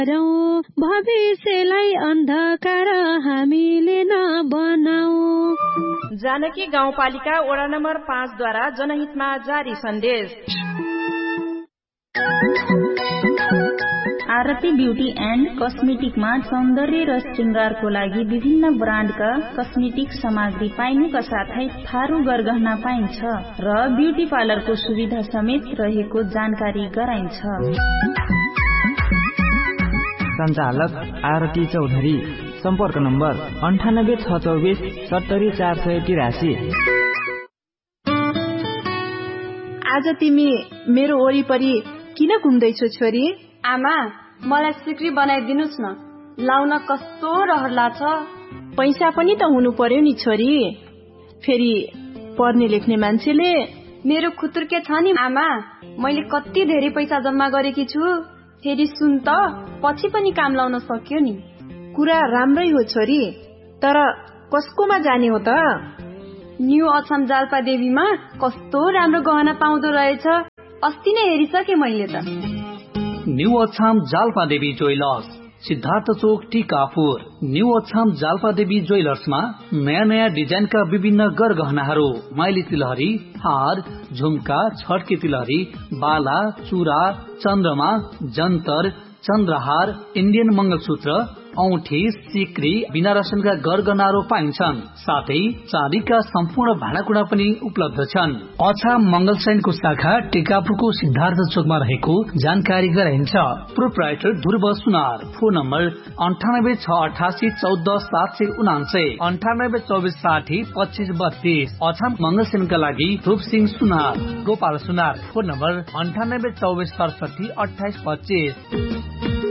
भविष्यलाई अन्धकार हामीले नबनाऊ। जानकी गाउँपालिका वडा नम्बर 5 द्वारा जनहितमा जारी सन्देश। आरती ब्यूटी एन्ड कस्मेटिकमा सौन्दर्य र श्रृंगारको लागि विभिन्न ब्रान्डका कस्मेटिक सामग्री पाइनुका साथै थारू गरगहना पाइन्छ र ब्यूटी पार्लरको सुविधा समेत रहेको जानकारी गराइन्छ। सञ्चालक आरती चौधरी। सम्पर्क नम्बर 98 624 70 483। आज तिमी मेरो वरिपरि किन घुम्दैछौ छोरी? आमा, मलाई सिक्री बनाइदिनुस् न, लाउन कस्तो रहर लाग्छ। पैसा पनि त हुनु पर्यो नि छोरी, फेरि पढ्ने लेख्ने मान्छेले। मेरो खुतुर्के छ नि आमा, मैले कति धेरै पैसा जम्मा गरेकी छु। फेरि सुन त, पछि पनि काम लाउन सक्यो नि। कुरा राम्रै हो छोरी, तर कसकोमा जाने हो त? न्यू अछाम जाल्पा देवीमा कस्तो राम्रो गहना पाउँदो रहेछ, अस्ति नै हेरिसके मैले त। न्यू अछाम जाल्पा देवी ज्वेलर्स, सिद्धार्थ चोक टिकापुर। न्यू अछाम जाल्पा देवी ज्वेलर्समा नयाँ नयाँ डिजाइनका विभिन्न गरगहनाहरू, माइली तिलहरी, हार, झुम्का, छड्के तिलहरी, बाला, चुरा, चन्द्रमा, जन्तर, चन्द्रहार, इन्डियन मंगलसूत्र, औठी, सिक्री, बिना रसनका गरगहनाहरू पाइन्छन्। साथै चाँदीका सम्पूर्ण भाँडाकुँडा पनि उपलब्ध छन्। अछाम मंगलसैनको शाखा टिकापुरको सिद्धार्थ चोकमा रहेको जानकारी गराइन्छ। प्रोप्राइटर ध्रुव सुनार। Phone number 98 688 14 779, 98 24 60 25 32। अछाम मंगलसैनका लागि रूपसिंह सुनार। गोपाल सुनार। Phone number 98 24 67 28 25।